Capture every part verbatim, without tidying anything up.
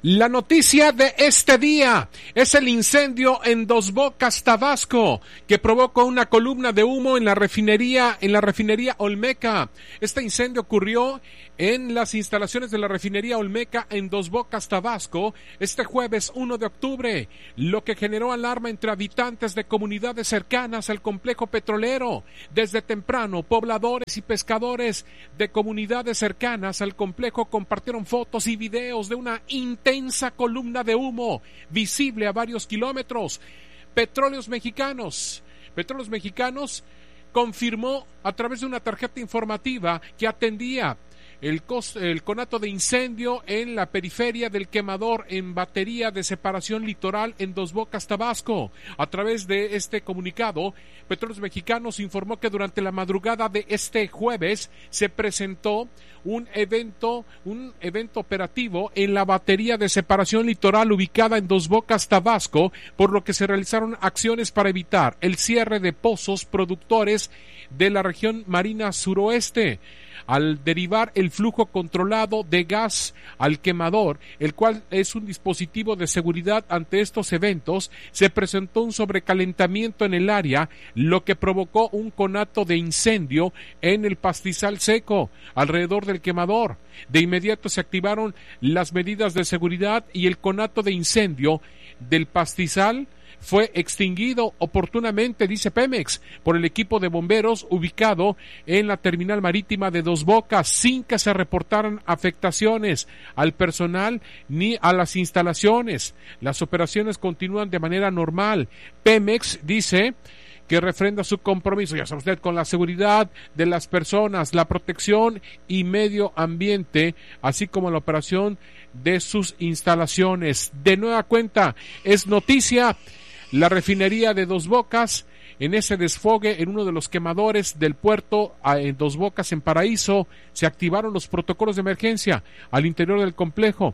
La noticia de este día es el incendio en Dos Bocas, Tabasco, que provocó una columna de humo en la refinería, en la refinería Olmeca. Este incendio ocurrió en las instalaciones de la refinería Olmeca en Dos Bocas, Tabasco, este jueves uno de octubre, lo que generó alarma entre habitantes de comunidades cercanas al complejo petrolero. Desde temprano, pobladores y pescadores de comunidades cercanas al complejo compartieron fotos y videos de una intensa intensa columna de humo visible a varios kilómetros. Petróleos Mexicanos, Petróleos Mexicanos confirmó a través de una tarjeta informativa que atendía el, cos, el conato de incendio en la periferia del quemador en batería de separación litoral en Dos Bocas, Tabasco. A través de este comunicado, Petróleos Mexicanos informó que durante la madrugada de este jueves se presentó un evento, un evento operativo en la batería de separación litoral ubicada en Dos Bocas, Tabasco, por lo que se realizaron acciones para evitar el cierre de pozos productores de la región marina suroeste, al derivar el flujo controlado de gas al quemador, el cual es un dispositivo de seguridad ante estos eventos. Se presentó un sobrecalentamiento en el área, lo que provocó un conato de incendio en el pastizal seco alrededor del quemador. De inmediato se activaron las medidas de seguridad y el conato de incendio del pastizal fue extinguido oportunamente, dice Pemex, por el equipo de bomberos ubicado en la terminal marítima de Dos Bocas, sin que se reportaran afectaciones al personal ni a las instalaciones. Las operaciones continúan de manera normal. Pemex dice que refrenda su compromiso, ya sabe usted, con la seguridad de las personas, la protección y medio ambiente, así como la operación de sus instalaciones. De nueva cuenta, es noticia la refinería de Dos Bocas. En ese desfogue, en uno de los quemadores del puerto en Dos Bocas, en Paraíso, se activaron los protocolos de emergencia al interior del complejo.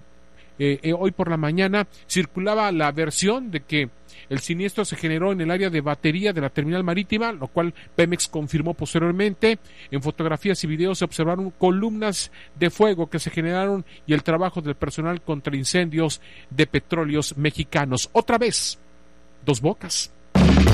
Eh, eh, hoy por la mañana circulaba la versión de que el siniestro se generó en el área de batería de la terminal marítima, lo cual Pemex confirmó posteriormente. En fotografías y videos se observaron columnas de fuego que se generaron y el trabajo del personal contra incendios de Petróleos Mexicanos. Otra vez, Dos Bocas.